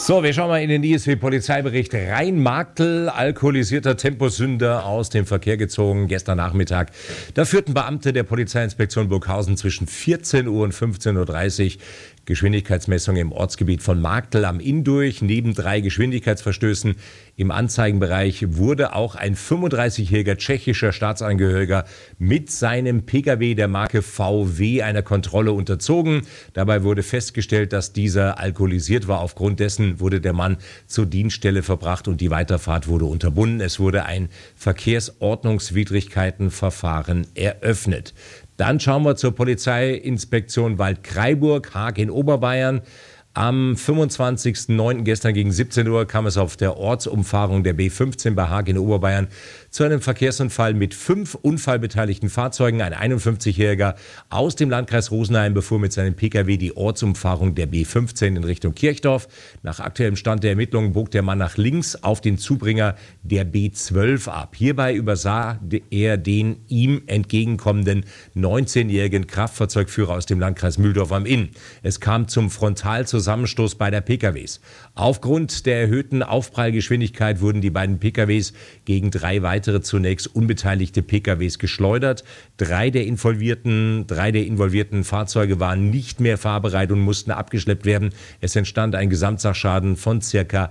So, wir schauen mal in den ISW-Polizeibericht rein. Marktl, alkoholisierter Temposünder aus dem Verkehr gezogen, gestern Nachmittag. Da führten Beamte der Polizeiinspektion Burghausen zwischen 14 Uhr und 15.30 Uhr Geschwindigkeitsmessung im Ortsgebiet von Marktl am Inn durch. Neben 3 Geschwindigkeitsverstößen im Anzeigenbereich wurde auch ein 35-jähriger tschechischer Staatsangehöriger mit seinem Pkw der Marke VW einer Kontrolle unterzogen. Dabei wurde festgestellt, dass dieser alkoholisiert war. Aufgrund dessen wurde der Mann zur Dienststelle verbracht und die Weiterfahrt wurde unterbunden. Es wurde ein Verkehrsordnungswidrigkeitenverfahren eröffnet. Dann schauen wir zur Polizeiinspektion Waldkraiburg, Haag in Oberbayern. Am 25.09. gestern gegen 17 Uhr kam es auf der Ortsumfahrung der B15 bei Haag in Oberbayern zu einem Verkehrsunfall mit 5 unfallbeteiligten Fahrzeugen. Ein 51-Jähriger aus dem Landkreis Rosenheim befuhr mit seinem Pkw die Ortsumfahrung der B15 in Richtung Kirchdorf. Nach aktuellem Stand der Ermittlungen bog der Mann nach links auf den Zubringer der B12 ab. Hierbei übersah er den ihm entgegenkommenden 19-jährigen Kraftfahrzeugführer aus dem Landkreis Mühldorf am Inn. Es kam zum Frontalzusammenstoß beider PKWs. Aufgrund der erhöhten Aufprallgeschwindigkeit wurden die beiden PKWs gegen 3 weitere zunächst unbeteiligte PKWs geschleudert. 3 der involvierten Fahrzeuge waren nicht mehr fahrbereit und mussten abgeschleppt werden. Es entstand ein Gesamtsachschaden von ca.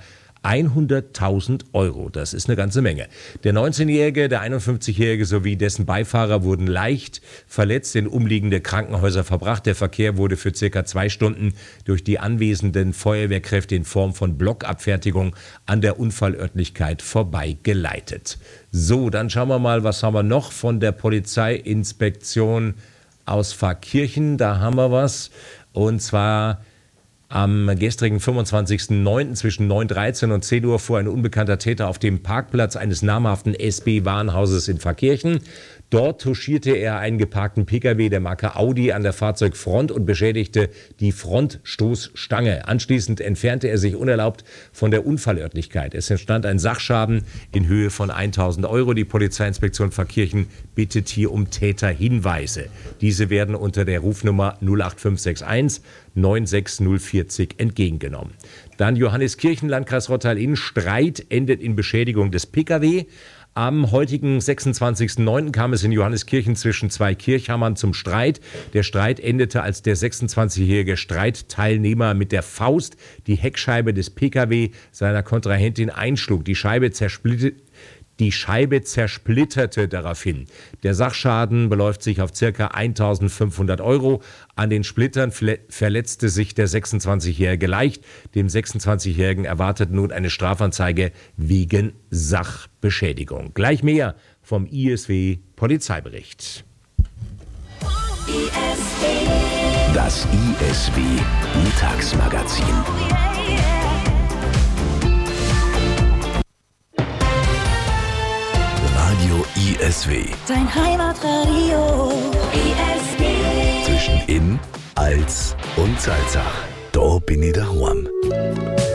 100.000 Euro. Das ist eine ganze Menge. Der 19-Jährige, der 51-Jährige sowie dessen Beifahrer wurden leicht verletzt in umliegende Krankenhäuser verbracht. Der Verkehr wurde für ca. 2 Stunden durch die anwesenden Feuerwehrkräfte in Form von Blockabfertigung an der Unfallörtlichkeit vorbeigeleitet. So, dann schauen wir mal, was haben wir noch von der Polizeiinspektion aus Pfarrkirchen. Da haben wir was. Und zwar am gestrigen 25.09. zwischen 9.13 und 10 Uhr fuhr ein unbekannter Täter auf dem Parkplatz eines namhaften SB-Warenhauses in Pfarrkirchen. Dort touchierte er einen geparkten Pkw der Marke Audi an der Fahrzeugfront und beschädigte die Frontstoßstange. Anschließend entfernte er sich unerlaubt von der Unfallörtlichkeit. Es entstand ein Sachschaden in Höhe von 1.000 Euro. Die Polizeiinspektion Pfarrkirchen bittet hier um Täterhinweise. Diese werden unter der Rufnummer 08561 96040 entgegengenommen. Dann Johanniskirchen, Landkreis Rottal-Inn. Streit endet in Beschädigung des Pkw. Am heutigen 26.09. kam es in Johanniskirchen zwischen 2 Kirchhammern zum Streit. Der Streit endete, als der 26-jährige Streitteilnehmer mit der Faust die Heckscheibe des Pkw seiner Kontrahentin einschlug. Die Scheibe zersplitterte daraufhin. Der Sachschaden beläuft sich auf ca. 1.500 Euro. An den Splittern verletzte sich der 26-Jährige leicht. Dem 26-Jährigen erwartet nun eine Strafanzeige wegen Sachbeschädigung. Gleich mehr vom ISW Polizeibericht. Das ISW Mittagsmagazin. Radio ISW. Dein Heimatradio. ISW. Zwischen Inn, Als und Salzach. Da bin ich daheim.